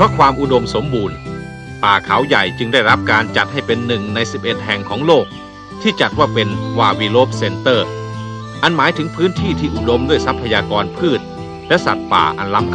ราะความอุดมสมบูรณ์ป่าเขาใหญ่จึงได้รับการจัดให้เป็น1 ใน 11 แห่งของโลกที่จัดว่าเป็นวาวิโลปเซ็นเตอร์อันหมายถึงพื้นที่ที่อุดมด้วยทรัพยากรพืชและสัตว์ป่าอันล้ำ